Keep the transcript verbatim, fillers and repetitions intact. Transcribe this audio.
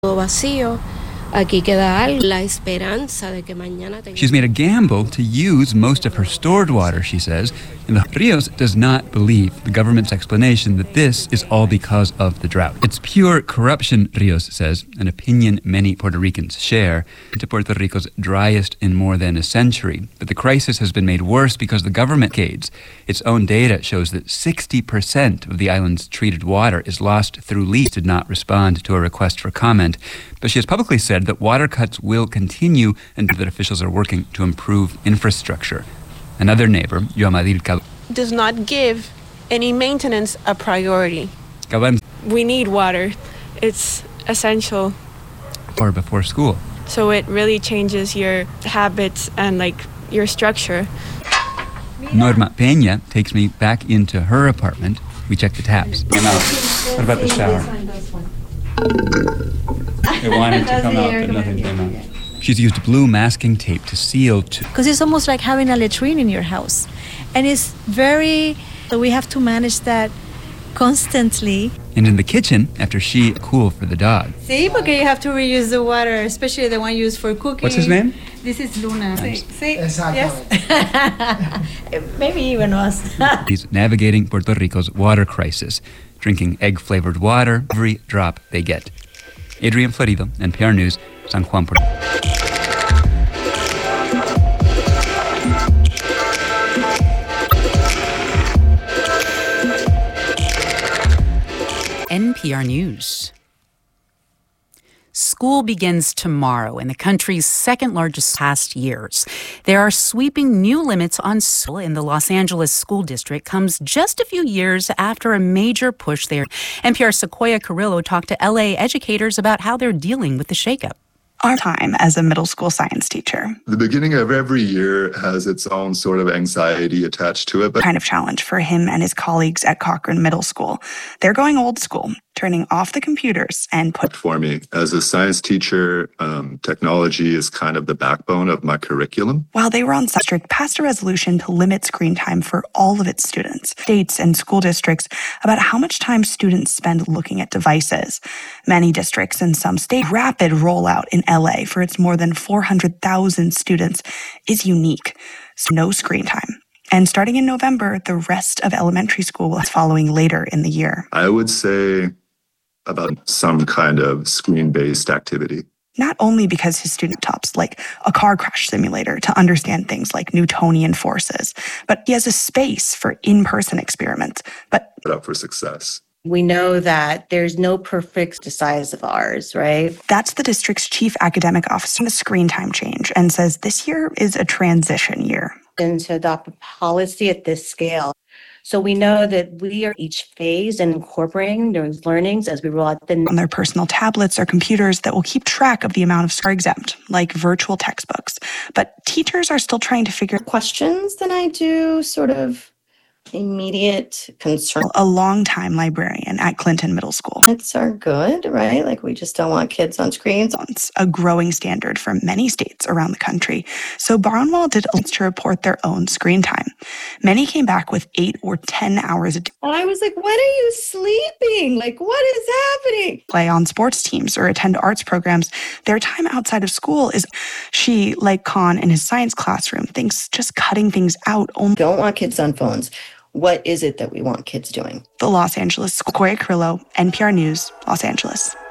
Vacío. Aquí queda algo. La esperanza de que mañana tenga... She's made a gamble to use most of her stored water, she says, and the Rios does not believe the government's explanation that this is all because of the drought. It's pure corruption, Rios says, an opinion many Puerto Ricans share, to Puerto Rico's driest in more than a century. But the crisis has been made worse because the government aids. Its own data shows that sixty percent of the island's treated water is lost through leaks. Did not respond to a request for comment, but she has publicly said that water cuts will continue and that officials are working to improve infrastructure. Another neighbor, Yomadir Cal- does not give any maintenance a priority. Caban- We need water. It's essential. Or before school. So it really changes your habits and like your structure. Norma Peña takes me back into her apartment. We check the taps. What about the shower? It wanted to come out, but nothing came out. She's used blue masking tape to seal to... Because it's almost like having a latrine in your house. And it's very... So we have to manage that constantly. And in the kitchen, after she cool for the dog. See, because you have to reuse the water, especially the one used for cooking. What's his name? This is Luna. Nice. See? Yes. Maybe even us. He's navigating Puerto Rico's water crisis, drinking egg-flavored water every drop they get. Adrian Florido, N P R News, San Juan, Puerto Rico. N P R News. School begins tomorrow in the country's second largest past years. There are sweeping new limits on school in the Los Angeles School District comes just a few years after a major push there. N P R's Sequoia Carrillo talked to L A educators about how they're dealing with the shakeup. Our time as a middle school science teacher. The beginning of every year has its own sort of anxiety attached to it. But kind of challenge for him and his colleagues at Cochran Middle School. They're going old school, turning off the computers and put... For me, as a science teacher, um, technology is kind of the backbone of my curriculum. While they were on district, passed a resolution to limit screen time for all of its students, states and school districts about how much time students spend looking at devices. Many districts and some states, rapid rollout in L A for its more than four hundred thousand students is unique. So no screen time. And starting in November, the rest of elementary school is following later in the year. I would say about some kind of screen-based activity. Not only because his student tops like a car crash simulator to understand things like Newtonian forces, but he has a space for in-person experiments. But up for success. We know that there's no perfect size of ours, right? That's the district's chief academic officer, the screen time change, and says this year is a transition year. And to adopt a policy at this scale. So we know that we are each phase and incorporating those learnings as we roll out the... On their personal tablets or computers that will keep track of the amount of scores exempt, like virtual textbooks. But teachers are still trying to figure... Questions than I do sort of immediate concern. A longtime librarian at Clinton Middle School. It's are good, right? Like we just don't want kids on screens. A growing standard for many states around the country. So Barnwell did to report their own screen time. Many came back with eight or ten hours a day. And I was like, when are you sleeping? Like, what is happening? Play on sports teams or attend arts programs. Their time outside of school is, she, like Khan in his science classroom, thinks just cutting things out only. Don't want kids on phones. What is it that we want kids doing? The Los Angeles, Sequoia Carrillo, N P R News, Los Angeles.